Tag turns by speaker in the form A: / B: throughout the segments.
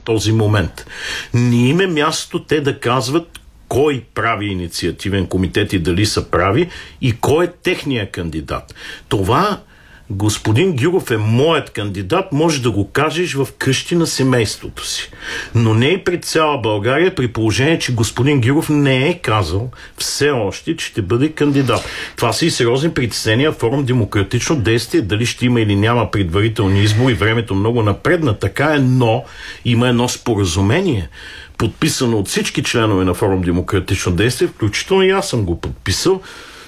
A: този момент. Не им е място те да казват кой прави инициативен комитет и дали са прави и кой е техния кандидат. Това господин Гюров е моят кандидат, може да го кажеш в къщи на семейството си. Но не и пред цяла България, при положение, че господин Гюров не е казал все още, че ще бъде кандидат. Това са и сериозни притеснения в форум Демократично действие, дали ще има или няма предварителни избори, времето много напредна, така е, но има едно споразумение, подписано от всички членове на форум Демократично действие, включително и аз съм го подписал,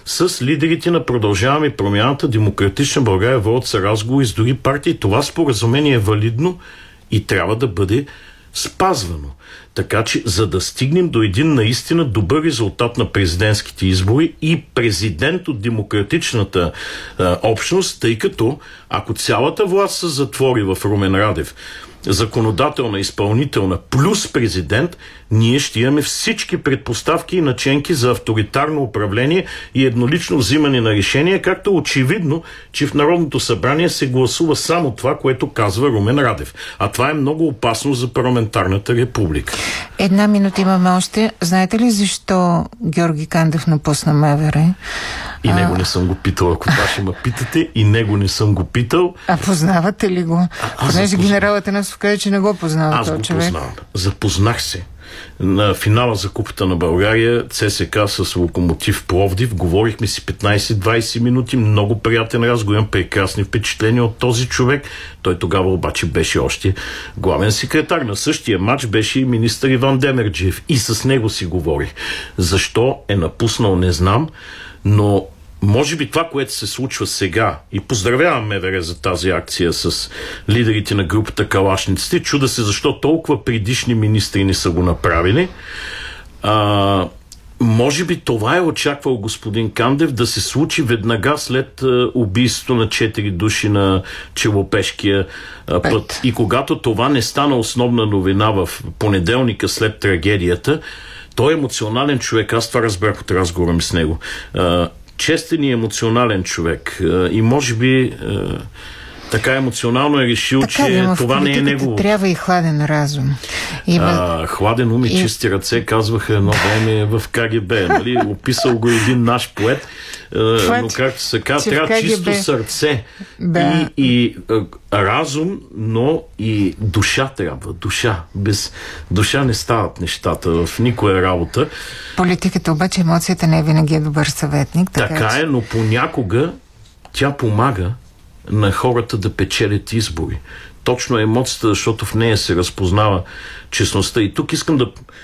A: с лидерите на Продължаваме промяната, Демократична България, водят се разговори с други партии. Това споразумение е валидно и трябва да бъде спазвано. Така че, за да стигнем до един наистина добър резултат на президентските избори и президент от демократичната общност, тъй като ако цялата власт се затвори в Румен Радев, законодателна, изпълнителна, плюс президент, ние ще имаме всички предпоставки и наченки за авторитарно управление и еднолично взимане на решения, както очевидно, че в Народното събрание се гласува само това, което казва Румен Радев. А това е много опасно за парламентарната република.
B: Една минута имаме още. Знаете ли защо Георги Кандев напусна МВР?
A: И него не съм го питал. Ако това ще ме питате, и него не съм го питал.
B: А познавате ли го? Понеже генералът Атанасов каза, че не го познава този човек.
A: Аз го познавам. Запознах се. На финала за Купата на България, ЦСКА с Локомотив Пловдив, говорихме си 15-20 минути, много приятен разговор, имам прекрасни впечатления от този човек. Той тогава обаче беше още главен секретар. На същия матч беше и министър Иван Демерджиев и с него си говорих. Защо е напуснал, не знам, но може би това, което се случва сега, и поздравявам МВР за тази акция с лидерите на групата Калашниците, чуда се защо толкова предишни министри не са го направили. Може би това е очаквал господин Кандев да се случи веднага след убийството на 4 души на Челопешкия път. И когато това не стана основна новина в понеделника след трагедията, той е емоционален човек. Аз това разбрах от разговора ми с него. Честен и емоционален човек. И може би така емоционално е решил, така, че това не е негово.
B: Трябва и хладен разум.
A: Хладен ум и чисти ръце, казваха едно време в КГБ. Нали? Описал го един наш поет. Но както се казва, трябва чисто сърце. Да. И разум, но и душа трябва. Душа. Без душа не стават нещата в никоя работа.
B: Политиката обаче, емоцията не е винаги е добър съветник.
A: Така е, но понякога тя помага на хората да печелят избори. Точно емоцията, защото в нея се разпознава честността. И тук искам да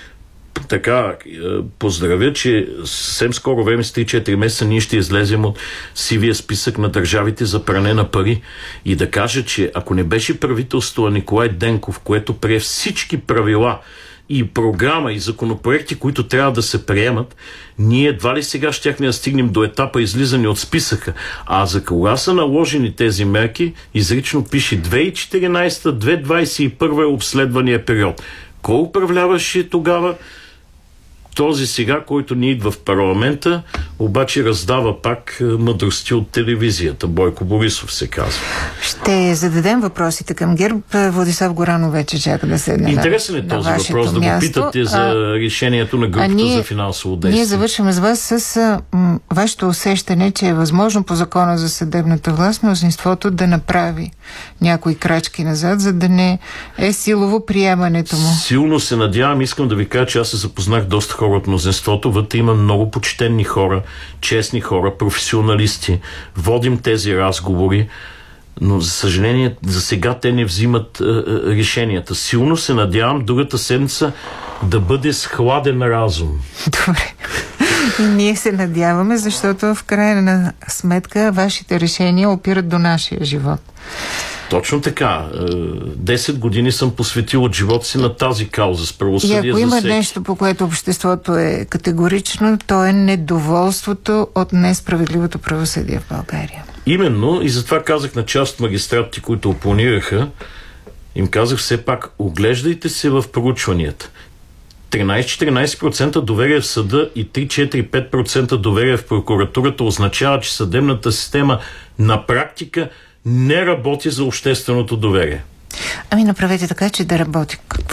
A: поздравя, че съвсем скоро време, с 3-4 месеца, ние ще излезем от сивия списък на държавите за пране на пари. И да кажа, че ако не беше правителство на Николай Денков, което прие всички правила и програма, и законопроекти, които трябва да се приемат, ние едва ли сега щяхме да стигнем до етапа излизане от списъка. А за кога са наложени тези мерки, изрично пише 2014-2021 е обследвания период. Кой управляваше тогава? Този сега, който ни идва в парламента, обаче раздава пак мъдрости от телевизията. Бойко Борисов се казва.
B: Ще зададем въпросите към ГЕРБ. Владислав Горанов вече чака да седне.
A: Интересен е този въпрос, да го питате за решението на групата за финансово действие.
B: Ние завършваме с вас с вашето усещане, че е възможно по закона за съдебната власт мнозинството да направи някои крачки назад, за да не е силово приемането му.
A: Силно се надявам. Искам да ви кажа, че аз се запознах доста хора от мнозинството. Вътре има много почтенни хора, честни хора, професионалисти. Водим тези разговори, но за съжаление за сега те не взимат решенията. Силно се надявам другата седмица да бъде с хладен разум.
B: Добре. Ние се надяваме, защото в крайна сметка вашите решения опират до нашия живот.
A: Точно така. 10 години съм посветил от живота си на тази кауза с правосъдие за всеки.
B: И ако има нещо, по което обществото е категорично, то е недоволството от несправедливото правосъдие в България.
A: Именно, и затова казах на част от магистратите, които опонираха, им казах все пак, оглеждайте се в проучванията. 13-14% доверие в съда и 3-4-5% доверие в прокуратурата означава, че съдебната система на практика не работи за общественото доверие.
B: Ами направете така, че да работи.